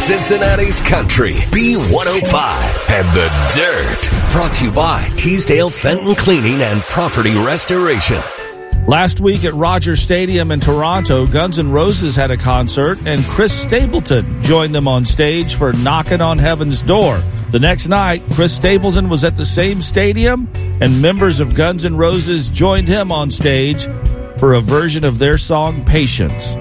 Cincinnati's Country, B105, and The Dirt. Brought to you by Teasdale Fenton Cleaning and Property Restoration. Last week at Rogers Stadium in Toronto, Guns N' Roses had a concert, and Chris Stapleton joined them on stage for Knockin' on Heaven's Door. The next night, Chris Stapleton was at the same stadium, and members of Guns N' Roses joined him on stage for a version of their song, Patience.